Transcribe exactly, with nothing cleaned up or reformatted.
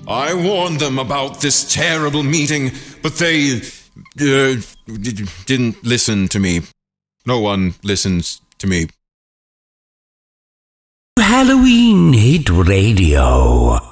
I warned them about this terrible meeting, but they uh, d- didn't listen to me. No one listens to me. Halloween Hit Radio.